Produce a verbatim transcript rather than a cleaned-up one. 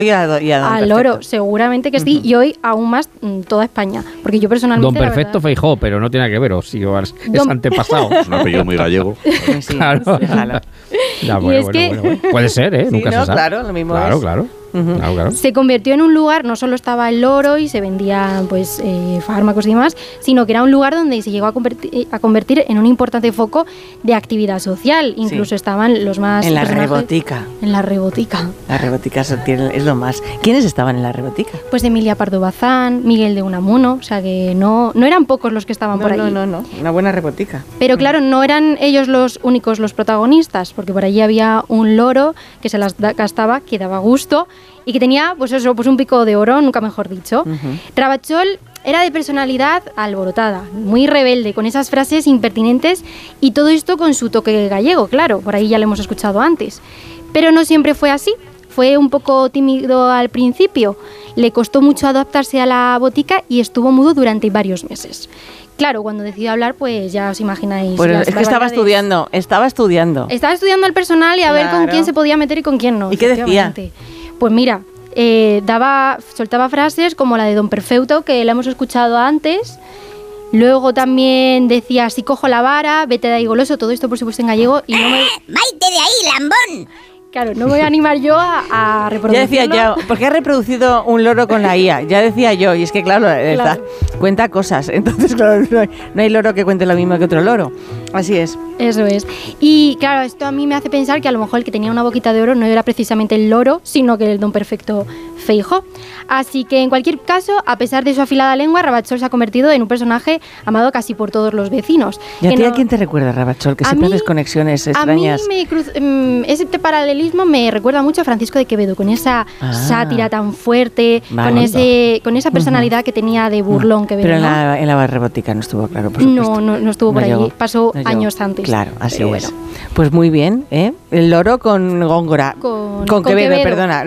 y a, y a Don al Perfecto. loro, seguramente que sí, uh-huh. y hoy aún más toda España, porque yo personalmente... Don Perfecto Feijóo, pero no tiene nada que ver, o sí, o es Don... antepasado. Es un apellido muy gallego. Sí, claro. claro. Ya, bueno, y es bueno, que... bueno, bueno. Puede ser, ¿eh? Sí, Nunca no, se sabe. Claro, lo mismo Claro, es. claro. Uh-huh. Claro, claro. Se convirtió en un lugar, no solo estaba el loro y se vendían pues eh, fármacos y demás, sino que era un lugar donde se llegó a convertir, a convertir en un importante foco de actividad social. Incluso sí. estaban los más... En la rebotica. En la rebotica. La rebotica es lo más. ¿Quiénes estaban en la rebotica? Pues Emilia Pardo Bazán, Miguel de Unamuno, o sea que no, no eran pocos los que estaban no, por ahí. No, no, no, una buena rebotica. Pero claro, no eran ellos los únicos los protagonistas, porque por allí había un loro que se las da, gastaba, que daba gusto y que tenía, pues eso, pues un pico de oro, nunca mejor dicho. Uh-huh. Ravachol era de personalidad alborotada, muy rebelde, con esas frases impertinentes y todo esto con su toque gallego, claro, por ahí ya lo hemos escuchado antes. Pero no siempre fue así, fue un poco tímido al principio, le costó mucho adaptarse a la botica y estuvo mudo durante varios meses. Claro, cuando decidió hablar, pues ya os imagináis. Pues es que estaba estudiando, estaba estudiando. Estaba estudiando al personal y a claro. ver con quién se podía meter y con quién no. ¿Y qué decía? Pues mira, eh, daba, soltaba frases como la de Don Perfecto, que la hemos escuchado antes. Luego también decía, si cojo la vara, vete de ahí goloso, todo esto por supuesto en gallego. Y no me... ¡Maite de ahí, lambón! Claro, no me voy a animar yo a, a reproducirlo. Ya decía yo, porque ha reproducido un loro con la I A, ya decía yo, y es que claro, claro. Está, cuenta cosas, entonces claro, no hay, no hay loro que cuente lo mismo que otro loro, así es. Eso es, y claro, esto a mí me hace pensar que a lo mejor el que tenía una boquita de oro no era precisamente el loro, sino que el Don Perfecto Feijóo. Así que en cualquier caso, a pesar de su afilada lengua, Ravachol se ha convertido en un personaje amado casi por todos los vecinos. ¿Y a ti no... a quién te recuerda, Ravachol? Que siempre haces conexiones extrañas. A mí me cruz... ese paralelismo me recuerda mucho a Francisco de Quevedo, con esa ah, sátira tan fuerte, vale. con ese con esa personalidad uh-huh. que tenía de burlón Quevedo. Pero en ¿no? la, en la rebotica no estuvo claro, por supuesto. No, no, no estuvo por no allí, llegó, pasó no años antes. Claro, así Pero es. Bueno. Pues muy bien, ¿eh? El loro con Góngora, con, con, con Quevedo, Quevedo, perdona.